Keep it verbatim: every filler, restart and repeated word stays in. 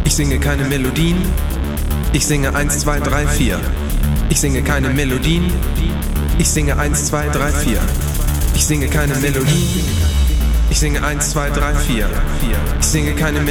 Ich singe keine Melodien. Ich singe eins, zwei, drei, vier. Ich singe keine Melodien. Ich singe eins, zwei, drei, vier. Ich singe keine Melodien. Ich singe eins, zwei, drei, vier. Ich singe keine Melodien.